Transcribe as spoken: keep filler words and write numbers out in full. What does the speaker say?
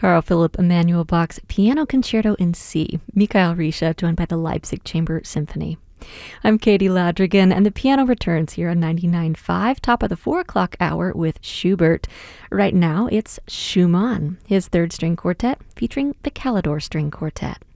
Carl Philipp Emanuel Bach's Piano Concerto in C, Mikhail Risha, joined by the Leipzig Chamber Symphony. I'm Katie Ladrigan, and the piano returns here on ninety-nine point five, top of the four o'clock hour with Schubert. Right now, it's Schumann, his third string quartet, featuring the Calidor String Quartet.